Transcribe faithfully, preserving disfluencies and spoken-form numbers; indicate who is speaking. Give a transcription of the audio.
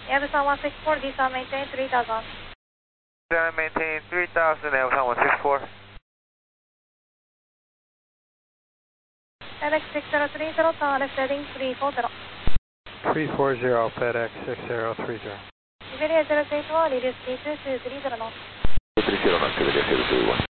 Speaker 1: Amazon one six four, descent maintain three thousand.
Speaker 2: Descent maintain three thousand, Amazon one six four.
Speaker 1: FedEx six zero three zero, turn left heading three four zero.
Speaker 3: three four zero, FedEx six zero three zero.
Speaker 1: Iberia zero eight one, release T two two three zero knots.
Speaker 4: two three zero knots, Iberia zero two one.